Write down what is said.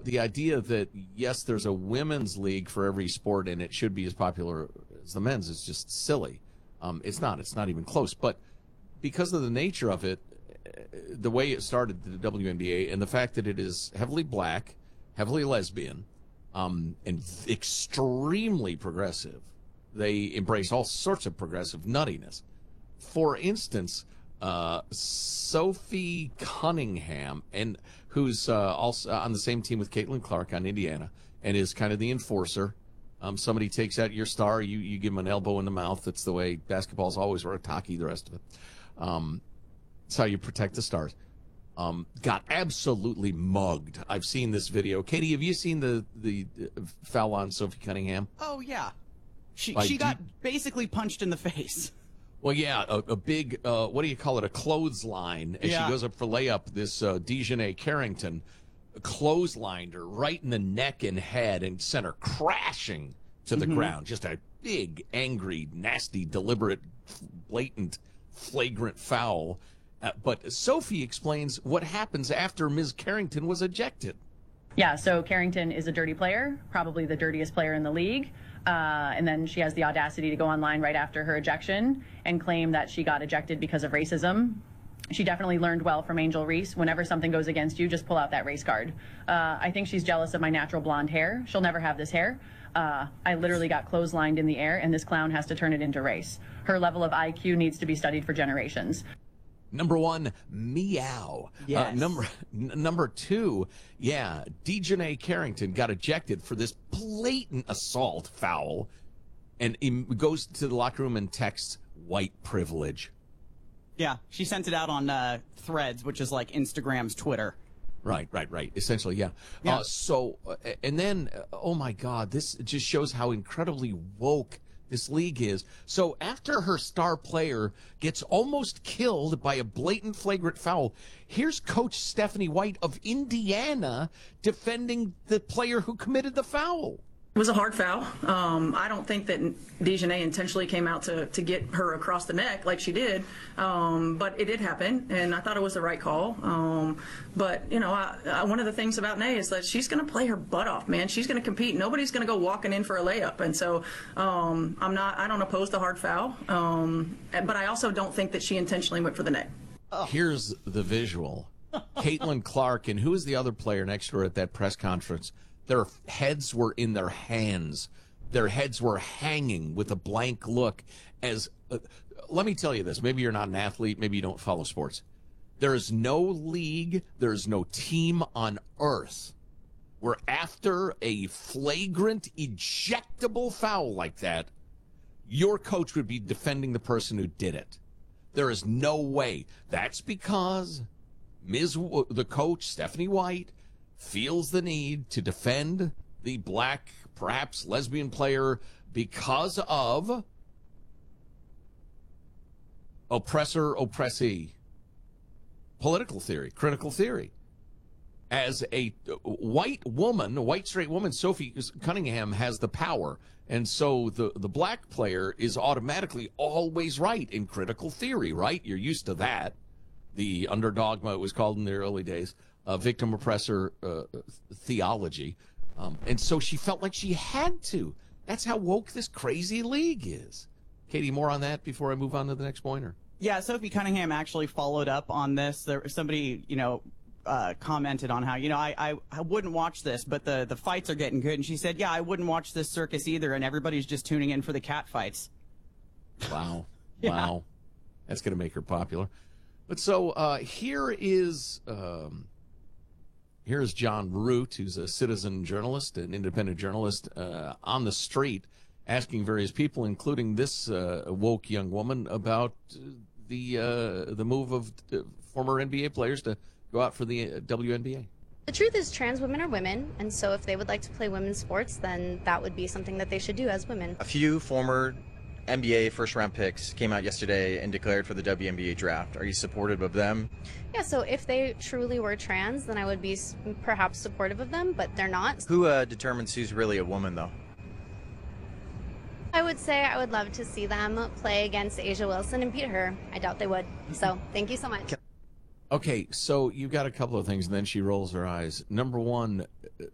the idea that, yes, there's a women's league for every sport and it should be as popular as the men's is just silly. It's not. It's not even close. But because of the nature of it, the way it started, the WNBA, and the fact that it is heavily black, heavily lesbian, and extremely progressive, they embrace all sorts of progressive nuttiness. For instance, Sophie Cunningham, and who's also on the same team with Caitlin Clark on Indiana, and is kind of the enforcer. Somebody takes out your star, you give them an elbow in the mouth. That's the way basketball's always worked, hockey, the rest of it. That's how you protect the stars. Got absolutely mugged. I've seen this video. Katie, have you seen the foul on Sophie Cunningham? Oh, yeah. She got basically punched in the face. Well, yeah, a big, what do you call it, a clothesline. As she goes up for layup, this Dejanay Carrington clotheslined her right in the neck and head and sent her crashing to the ground. Just a big, angry, nasty, deliberate, blatant, flagrant foul. But Sophie explains what happens after Ms. Carrington was ejected. Yeah, so Carrington is a dirty player, probably the dirtiest player in the league. And then she has the audacity to go online right after her ejection and claim that she got ejected because of racism. She definitely learned well from Angel Reese. Whenever something goes against you, just pull out that race card. I think she's jealous of my natural blonde hair. She'll never have this hair. I literally got clotheslined in the air, and this clown has to turn it into race. Her level of IQ needs to be studied for generations. Number one, meow. Yes. Number two, yeah, Dejanay Carrington got ejected for this blatant assault foul, and he goes to the locker room and texts white privilege. Yeah, she sent it out on Threads, which is like Instagram's Twitter. Right. Essentially, yeah. And then, oh my God, this just shows how incredibly woke this league is. So after her star player gets almost killed by a blatant flagrant foul, here's Coach Stephanie White of Indiana defending the player who committed the foul. It was a hard foul. I don't think that Dejanay intentionally came out to get her across the neck like she did, but it did happen, and I thought it was the right call. But, you know, one of the things about Nay is that she's going to play her butt off, man. She's going to compete. Nobody's going to go walking in for a layup, and so I don't oppose the hard foul, but I also don't think that she intentionally went for the neck. Here's the visual. Caitlin Clark, and who was the other player next to her at that press conference? Their heads were in their hands. Their heads were hanging with a blank look as, let me tell you this, maybe you're not an athlete, maybe you don't follow sports. There is no league, there is no team on earth where after a flagrant, ejectable foul like that, your coach would be defending the person who did it. There is no way. That's because the coach, Stephanie White, feels the need to defend the black, perhaps lesbian player because of oppressor-oppressee political theory, critical theory. As a white woman, a white straight woman, Sophie Cunningham has the power. And so the black player is automatically always right in critical theory, right? You're used to that. The underdogma, it was called in the early days. Victim oppressor theology. And so she felt like she had to. That's how woke this crazy league is. Katie, more on that before I move on to the next pointer. Yeah, Sophie Cunningham actually followed up on this. Somebody, commented on how, I wouldn't watch this, but the fights are getting good. And she said, yeah, I wouldn't watch this circus either, and everybody's just tuning in for the cat fights. Wow. Yeah. Wow. That's going to make her popular. But so here's John Root, who's a citizen journalist, an independent journalist, on the street, asking various people, including this woke young woman, about the move of former NBA players to go out for the WNBA. The truth is trans women are women, and so if they would like to play women's sports, then that would be something that they should do as women. A few former NBA first-round picks came out yesterday and declared for the WNBA draft. Are you supportive of them? Yeah, so if they truly were trans, then I would be perhaps supportive of them, but they're not. Who determines who's really a woman, though? I would say I would love to see them play against Asia Wilson and beat her. I doubt they would. So thank you so much. Okay, so you've got a couple of things, and then she rolls her eyes. Number one,